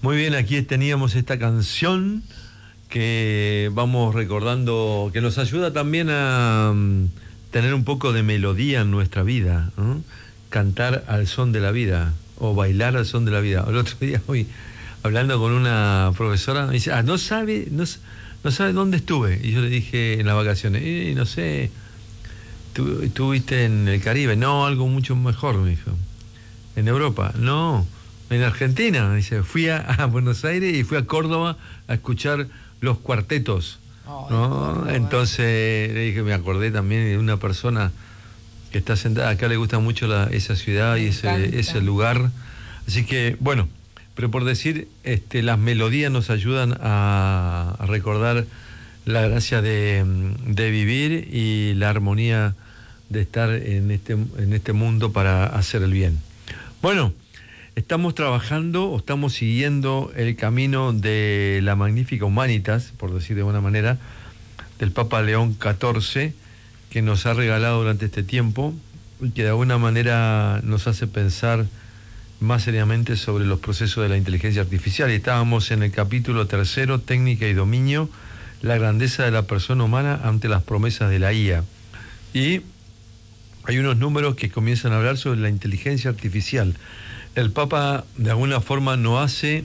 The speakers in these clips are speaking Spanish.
Muy bien, aquí teníamos esta canción que vamos recordando, que nos ayuda también a tener un poco de melodía en nuestra vida, ¿no? Cantar al son de la vida o bailar al son de la vida. El otro día hoy, hablando con una profesora, me dice, no sabe dónde estuve. Y yo le dije en las vacaciones, no sé, ¿estuviste en el Caribe? No, algo mucho mejor, me dijo. ¿En Europa? No. En Argentina, dice, fui a Buenos Aires y fui a Córdoba a escuchar los cuartetos, ¿no? Entonces le dije, me acordé también de una persona que está sentada, acá le gusta mucho esa ciudad y ese lugar. Así que, bueno, pero por decir, las melodías nos ayudan a recordar la gracia de vivir y la armonía de estar en este mundo para hacer el bien. Bueno, estamos trabajando o estamos siguiendo el camino de la Magnificat Humanitas, por decir de alguna manera, del Papa León XIV, que nos ha regalado durante este tiempo y que de alguna manera nos hace pensar más seriamente sobre los procesos de la inteligencia artificial. Y estábamos en el capítulo 3, Técnica y Dominio, la grandeza de la persona humana ante las promesas de la IA. Y hay unos números que comienzan a hablar sobre la inteligencia artificial. El Papa de alguna forma no hace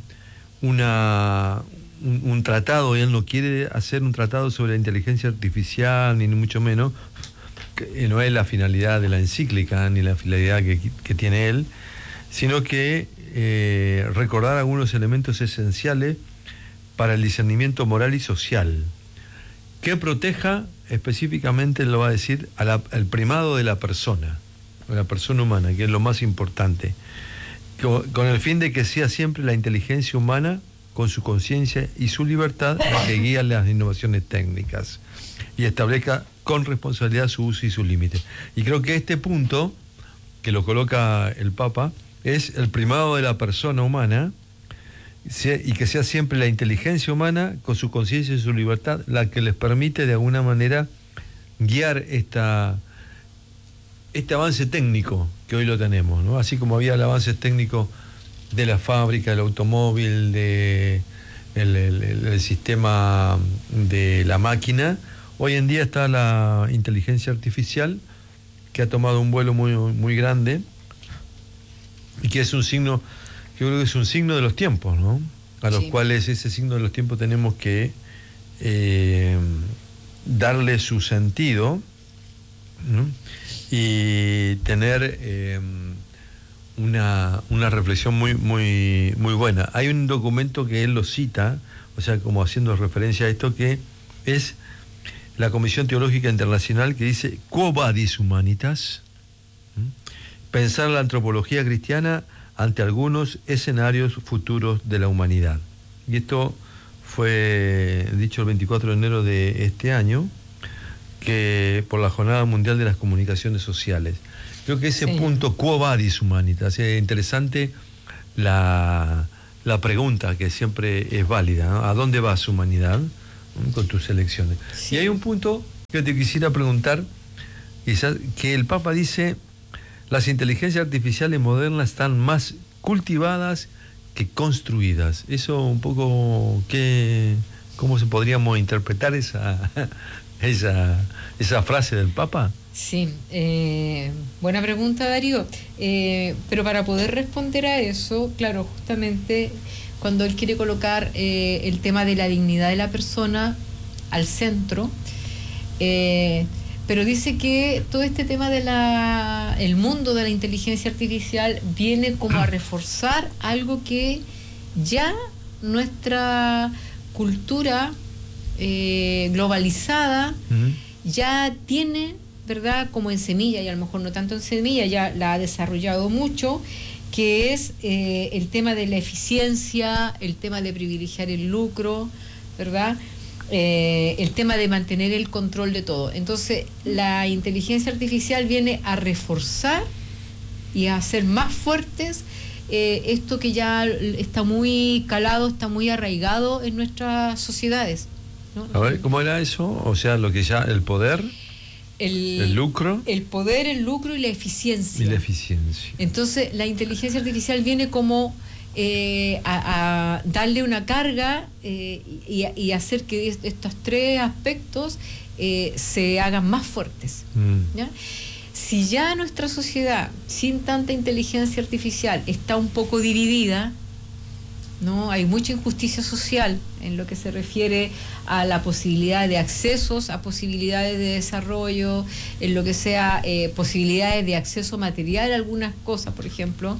un tratado, él no quiere hacer un tratado sobre la inteligencia artificial, ni mucho menos, que no es la finalidad de la encíclica, ni la finalidad que tiene él, sino que recordar algunos elementos esenciales para el discernimiento moral y social, que proteja específicamente, lo va a decir, al primado de la persona humana, que es lo más importante, con el fin de que sea siempre la inteligencia humana, con su conciencia y su libertad, la que guía las innovaciones técnicas y establezca con responsabilidad su uso y sus límites. Y creo que este punto, que lo coloca el Papa, es el primado de la persona humana, y que sea siempre la inteligencia humana, con su conciencia y su libertad, la que les permite de alguna manera guiar este avance técnico que hoy lo tenemos, ¿no? Así como había el avance técnico de la fábrica, del automóvil, el sistema de la máquina, hoy en día está la inteligencia artificial, que ha tomado un vuelo muy, muy grande y que es un signo, yo creo que es un signo de los tiempos, ¿no? A los cuales ese signo de los tiempos tenemos que darle su sentido, ¿no? Y tener una reflexión muy, muy, muy buena. Hay un documento que él lo cita, o sea, como haciendo referencia a esto, que es la Comisión Teológica Internacional, que dice Quo vadis humanitas, pensar la antropología cristiana ante algunos escenarios futuros de la humanidad. Y esto fue dicho el 24 de enero de este año, que por la Jornada Mundial de las Comunicaciones Sociales. Creo que ese punto, Quo vadis humanitas, es interesante la pregunta, que siempre es válida, ¿no? ¿A dónde va su humanidad con tus elecciones? Sí. Y hay un punto que te quisiera preguntar, quizás, que el Papa dice, las inteligencias artificiales modernas están más cultivadas que construidas. Eso un poco, ¿cómo se podríamos interpretar esa frase del Papa? Sí, buena pregunta, Darío. Pero para poder responder a eso, claro, justamente cuando él quiere colocar el tema de la dignidad de la persona al centro, pero dice que todo este tema el mundo de la inteligencia artificial viene como a reforzar algo que ya nuestra cultura globalizada ya tiene, ¿verdad?, como en semilla, y a lo mejor no tanto en semilla, ya la ha desarrollado mucho, que es el tema de la eficiencia, el tema de privilegiar el lucro, ¿verdad?, el tema de mantener el control de todo. Entonces la inteligencia artificial viene a reforzar y a hacer más fuertes esto que ya está muy calado, está muy arraigado en nuestras sociedades, ¿no? A ver, ¿cómo era eso? O sea, lo que ya, el poder, el lucro. El poder, el lucro y la eficiencia. Y la eficiencia. Entonces la inteligencia artificial viene como a darle una carga y hacer que estos tres aspectos se hagan más fuertes. ¿Ya? Si ya nuestra sociedad, sin tanta inteligencia artificial, está un poco dividida, ¿no? Hay mucha injusticia social en lo que se refiere a la posibilidad de accesos, a posibilidades de desarrollo, en lo que sea posibilidades de acceso material a algunas cosas, por ejemplo.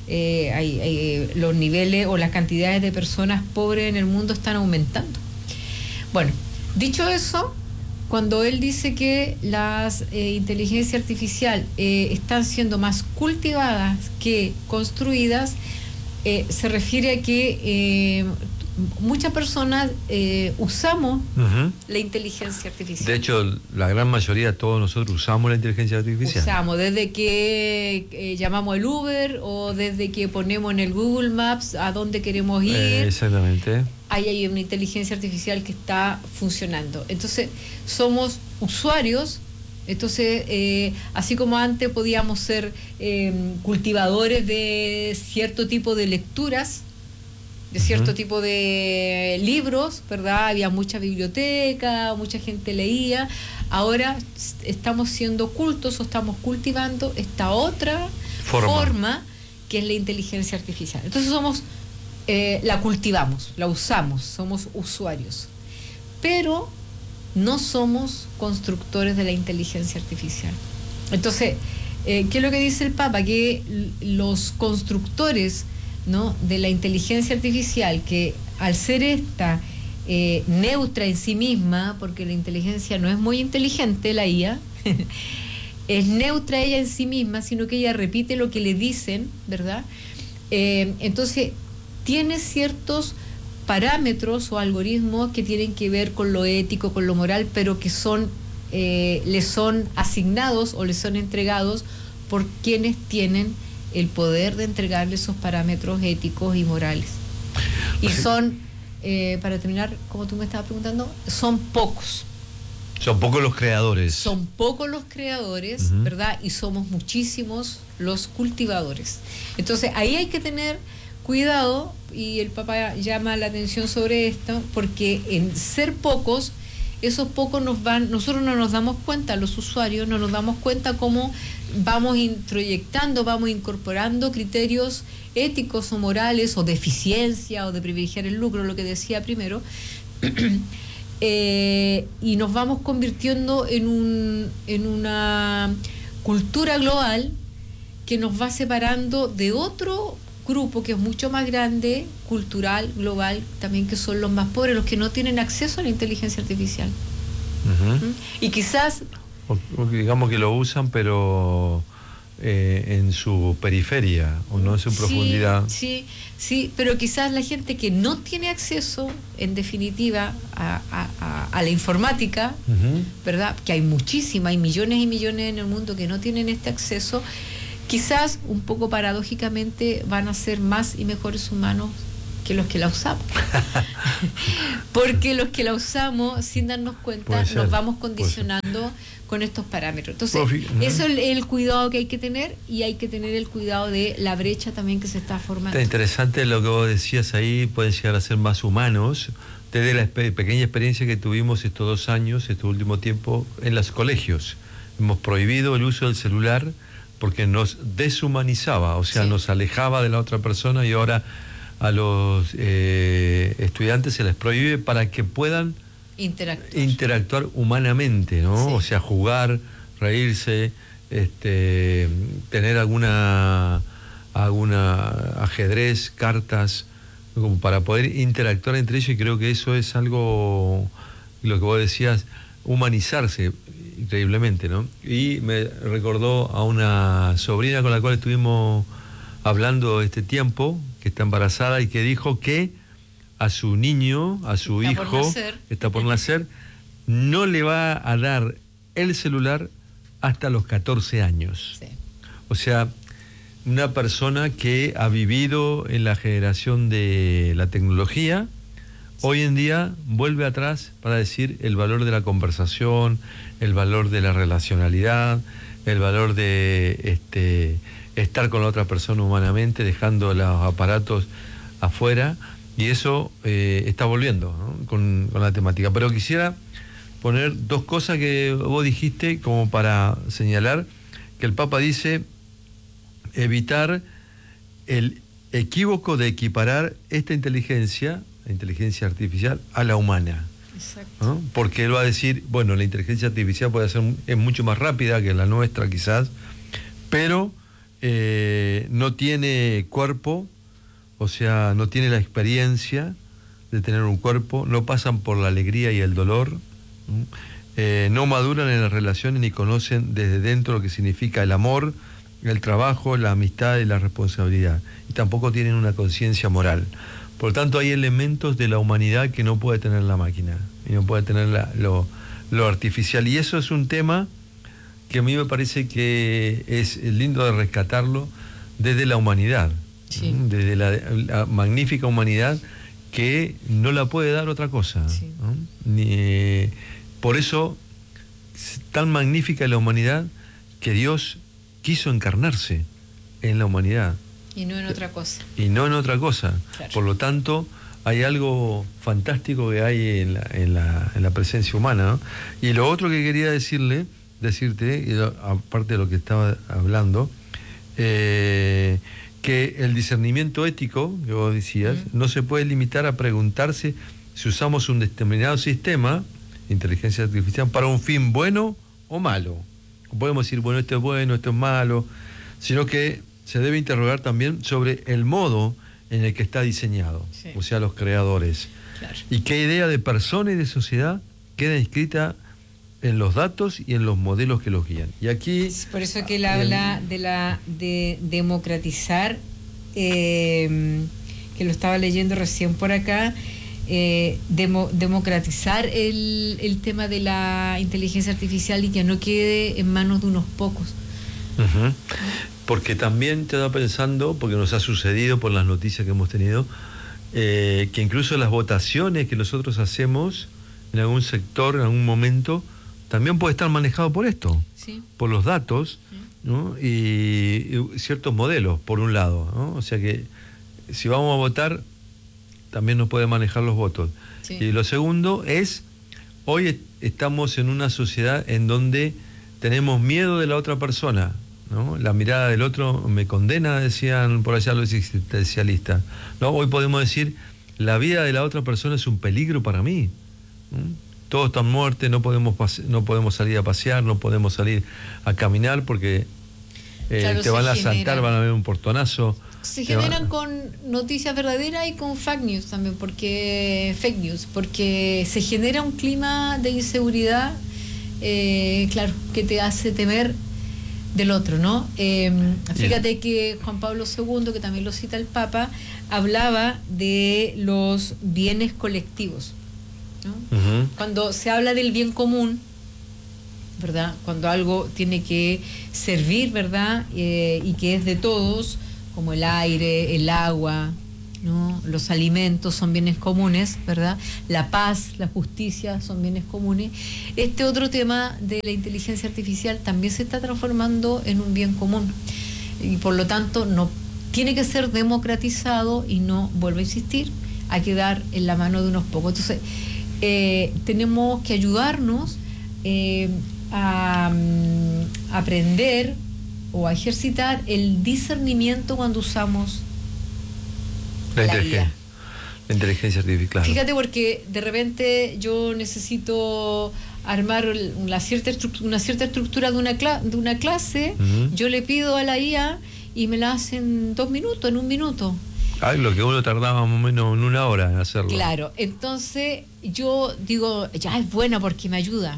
Los niveles o las cantidades de personas pobres en el mundo están aumentando. Bueno, dicho eso, cuando él dice que las inteligencia artificial están siendo más cultivadas que construidas, se refiere a que muchas personas usamos la inteligencia artificial. De hecho, la gran mayoría de todos nosotros usamos la inteligencia artificial. Usamos, desde que llamamos el Uber o desde que ponemos en el Google Maps a dónde queremos ir. Exactamente. Ahí hay una inteligencia artificial que está funcionando. Entonces, somos usuarios. Entonces, así como antes podíamos ser cultivadores de cierto tipo de lecturas, de cierto tipo de libros, ¿verdad? Había mucha biblioteca, mucha gente leía. Ahora estamos siendo cultos o estamos cultivando esta otra forma que es la inteligencia artificial. Entonces la cultivamos, la usamos, somos usuarios. Pero no somos constructores de la inteligencia artificial. Entonces, ¿qué es lo que dice el Papa? Que los constructores, ¿no?, de la inteligencia artificial, que al ser esta neutra en sí misma, porque la inteligencia no es muy inteligente, la IA, es neutra ella en sí misma, sino que ella repite lo que le dicen, ¿verdad? Entonces, tiene ciertos parámetros o algoritmos que tienen que ver con lo ético, con lo moral, pero que le son asignados o le son entregados por quienes tienen el poder de entregarle esos parámetros éticos y morales. Y son, para terminar, como tú me estabas preguntando, son pocos. Son pocos los creadores. Son pocos los creadores, ¿verdad? Y somos muchísimos los cultivadores. Entonces, ahí hay que tener cuidado, y el Papa llama la atención sobre esto, porque en ser pocos, esos pocos nosotros no nos damos cuenta, los usuarios no nos damos cuenta cómo vamos introyectando, vamos incorporando criterios éticos o morales o de eficiencia o de privilegiar el lucro, lo que decía primero, y nos vamos convirtiendo en una cultura global que nos va separando de otro grupo que es mucho más grande, cultural, global, también, que son los más pobres, los que no tienen acceso a la inteligencia artificial. Y quizás... O digamos que lo usan, pero en su periferia, o no en su profundidad. Sí, pero quizás la gente que no tiene acceso, en definitiva, a la informática, ¿verdad? Que hay muchísima, hay millones y millones en el mundo que no tienen este acceso, quizás un poco paradójicamente van a ser más y mejores humanos que los que la usamos. Porque los que la usamos, sin darnos cuenta, nos vamos condicionando con estos parámetros. Entonces, eso es el cuidado que hay que tener, y hay que tener el cuidado de la brecha también que se está formando. Está interesante lo que vos decías ahí, pueden llegar a ser más humanos, desde la pequeña experiencia que tuvimos estos 2 años, este último tiempo, en los colegios. Hemos prohibido el uso del celular porque nos deshumanizaba, o sea, nos alejaba de la otra persona, y ahora a los estudiantes se les prohíbe para que puedan interactuar humanamente, ¿no? Sí. O sea, jugar, reírse, tener alguna ajedrez, cartas, como para poder interactuar entre ellos, y creo que eso es algo, lo que vos decías, humanizarse increíblemente, ¿no? Y me recordó a una sobrina con la cual estuvimos hablando este tiempo, que está embarazada, y que dijo que a su niño, a su hijo, está por nacer, no le va a dar el celular hasta los 14 años. Sí. O sea, una persona que ha vivido en la generación de la tecnología, hoy en día vuelve atrás para decir el valor de la conversación, el valor de la relacionalidad, el valor de estar con la otra persona humanamente, dejando los aparatos afuera, y eso está volviendo, ¿no? con la temática. Pero quisiera poner dos cosas que vos dijiste como para señalar, que el Papa dice evitar el equívoco de equiparar esta inteligencia, la inteligencia artificial, a la humana. Exacto. ¿No? Porque él va a decir, bueno, la inteligencia artificial es mucho más rápida que la nuestra quizás, pero no tiene cuerpo, o sea, no tiene la experiencia de tener un cuerpo, no pasan por la alegría y el dolor, no maduran en las relaciones ni conocen desde dentro lo que significa el amor, el trabajo, la amistad y la responsabilidad, y tampoco tienen una conciencia moral. Por lo tanto, hay elementos de la humanidad que no puede tener la máquina, y no puede tener lo artificial, y eso es un tema que a mí me parece que es lindo de rescatarlo desde la humanidad, sí. Desde la magnífica humanidad que no la puede dar otra cosa, sí. ¿no? Por eso, tan magnífica la humanidad que Dios quiso encarnarse en la humanidad. Y no en otra cosa. Y no en otra cosa. Claro. Por lo tanto, hay algo fantástico que hay en la presencia humana, ¿no? Y lo otro que quería decirte, aparte de lo que estaba hablando, que el discernimiento ético, que vos decías, no se puede limitar a preguntarse si usamos un determinado sistema, inteligencia artificial, para un fin bueno o malo. Podemos decir, bueno, esto es malo, sino que se debe interrogar también sobre el modo en el que está diseñado, sí. O sea, los creadores. Claro. Y qué idea de persona y de sociedad queda inscrita en los datos y en los modelos que los guían. Y aquí... Es por eso que él habla de democratizar, que lo estaba leyendo recién por acá, democratizar el tema de la inteligencia artificial y que no quede en manos de unos pocos. Uh-huh. Porque también te da pensando, porque nos ha sucedido por las noticias que hemos tenido, que incluso las votaciones que nosotros hacemos en algún sector, en algún momento, también puede estar manejado por esto, sí. Por los datos, sí. ¿No? Y ciertos modelos, por un lado, ¿no? O sea que si vamos a votar, también nos puede manejar los votos. Sí. Y lo segundo es, hoy estamos en una sociedad en donde tenemos miedo de la otra persona, ¿no? La mirada del otro me condena, decían por allá los existencialistas, ¿no? Hoy podemos decir, la vida de la otra persona es un peligro para mí, ¿no? Todos están muertos, no podemos salir a pasear, no podemos salir a caminar porque te van a asaltar, van a ver un portonazo. Se generan con noticias verdaderas y con fake news también, porque se genera un clima de inseguridad, claro, que te hace temer del otro, ¿no? Fíjate que Juan Pablo II, que también lo cita el Papa, hablaba de los bienes colectivos, ¿no? Uh-huh. Cuando se habla del bien común, ¿verdad? Cuando algo tiene que servir, ¿verdad? Y que es de todos, como el aire, el agua, ¿no? Los alimentos son bienes comunes, ¿verdad? La paz, la justicia son bienes comunes. Este otro tema de la inteligencia artificial también se está transformando en un bien común y por lo tanto no tiene que ser democratizado y no, vuelvo a insistir, a quedar en la mano de unos pocos. Entonces, tenemos que ayudarnos a aprender o a ejercitar el discernimiento cuando usamos la inteligencia artificial. Claro. Fíjate, porque de repente yo necesito armar una cierta estructura de una clase, uh-huh. Yo le pido a la IA y me la hace en 2 minutos, en 1 minuto. Lo que uno tardaba más o menos en 1 hora en hacerlo. Claro, entonces yo digo, ya es buena porque me ayuda.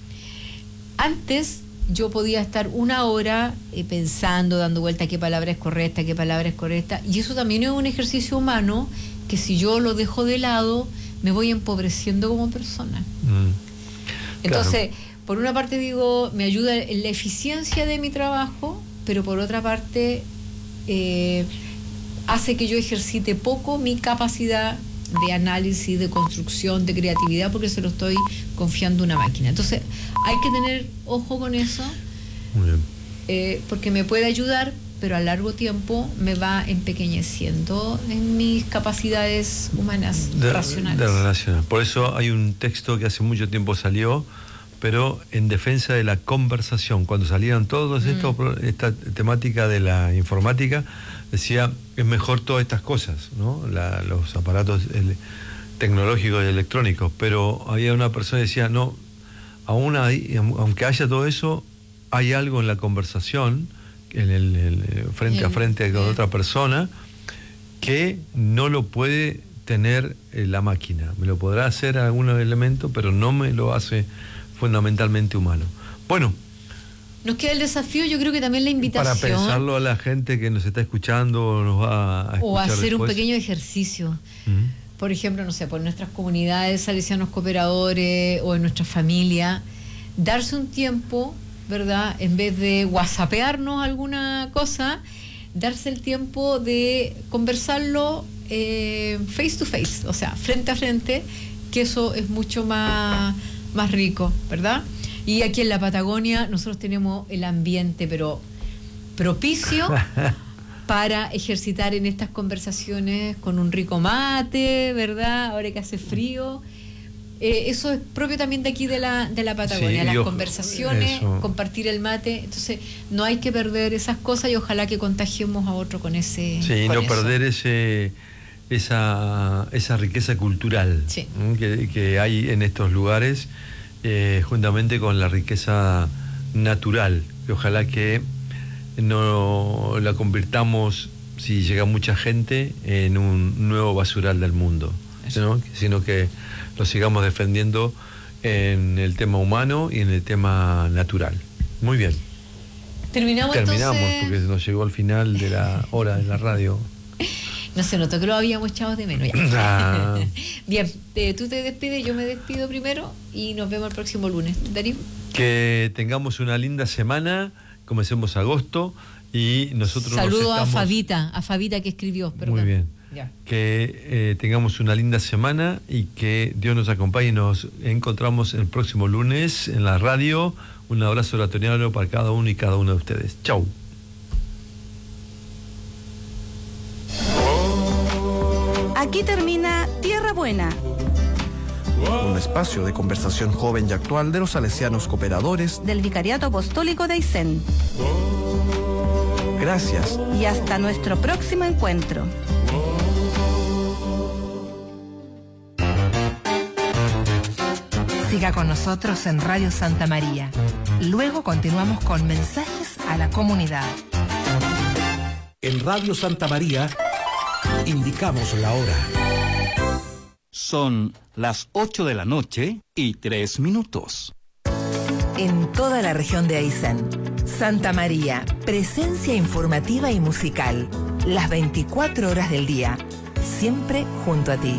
Antes yo podía estar 1 hora pensando, dando vuelta qué palabra es correcta, y eso también es un ejercicio humano que si yo lo dejo de lado me voy empobreciendo como persona. Entonces, claro. Por una parte digo, me ayuda en la eficiencia de mi trabajo, pero por otra parte hace que yo ejercite poco mi capacidad de análisis, de construcción, de creatividad, porque se lo estoy confiando a una máquina. Entonces hay que tener ojo con eso. Muy bien. Porque me puede ayudar, pero a largo tiempo me va empequeñeciendo en mis capacidades humanas racionales. De relacionar. Por eso hay un texto que hace mucho tiempo salió, pero en defensa de la conversación. Cuando salieron todos esta temática de la informática, decía, es mejor todas estas cosas, ¿no? Los aparatos tecnológicos y electrónicos, pero había una persona que decía, no, aún aunque haya todo eso, hay algo en la conversación, en el frente a frente con otra persona, que no lo puede tener la máquina. Me lo podrá hacer algunos elementos, pero no me lo hace fundamentalmente humano. Bueno, nos queda el desafío, yo creo que también la invitación. Para pensarlo a la gente que nos está escuchando, nos va a escuchar o hacer después. Un pequeño ejercicio. Por ejemplo, no sé, por nuestras comunidades salesianos cooperadores o en nuestra familia, darse un tiempo, ¿verdad? En vez de whatsappearnos alguna cosa, darse el tiempo de conversarlo face to face, o sea, frente a frente, que eso es mucho más rico, ¿verdad? Y aquí en la Patagonia nosotros tenemos el ambiente, pero propicio para ejercitar en estas conversaciones con un rico mate, ¿verdad? Ahora que hace frío. Eso es propio también de aquí de la Patagonia, las conversaciones, compartir el mate. Entonces no hay que perder esas cosas y ojalá que contagiemos a otro con ese. Sí, con no eso. perder esa riqueza cultural, sí, que hay en estos lugares, juntamente con la riqueza natural, que ojalá que no la convirtamos, si llega mucha gente, en un nuevo basural del mundo, ¿no? Sino que lo sigamos defendiendo en el tema humano y en el tema natural. Muy bien. Terminamos entonces... porque nos llegó al final de la hora de la radio. No se notó que lo habíamos echado de menos ya. Bien, tú te despides, yo me despido primero y nos vemos el próximo lunes. Darío. Que tengamos una linda semana, comencemos agosto y nosotros Saludo a Fabita que escribió, perdón. Muy bien. Ya. Que tengamos una linda semana y que Dios nos acompañe y nos encontramos el próximo lunes en la radio. Un abrazo oratoriano para cada uno y cada una de ustedes. Chau. Aquí termina Tierra Buena. Un espacio de conversación joven y actual de los salesianos cooperadores del Vicariato Apostólico de Aysén. Gracias. Y hasta nuestro próximo encuentro. Siga con nosotros en Radio Santa María. Luego continuamos con mensajes a la comunidad. En Radio Santa María indicamos la hora. Son las 8 de la noche y 3 minutos. En toda la región de Aysén, Santa María, presencia informativa y musical, las 24 horas del día, siempre junto a ti.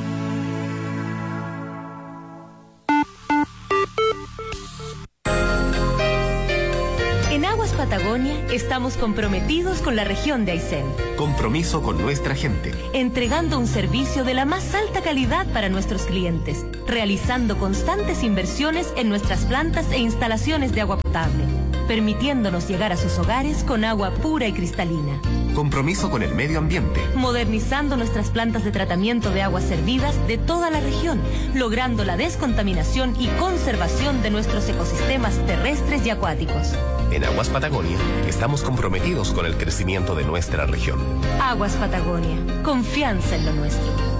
En Aguas Patagonia estamos comprometidos con la región de Aysén. Compromiso con nuestra gente. Entregando un servicio de la más alta calidad para nuestros clientes, realizando constantes inversiones en nuestras plantas e instalaciones de agua potable, permitiéndonos llegar a sus hogares con agua pura y cristalina. Compromiso con el medio ambiente. Modernizando nuestras plantas de tratamiento de aguas servidas de toda la región, logrando la descontaminación y conservación de nuestros ecosistemas terrestres y acuáticos. En Aguas Patagonia estamos comprometidos con el crecimiento de nuestra región. Aguas Patagonia, confianza en lo nuestro.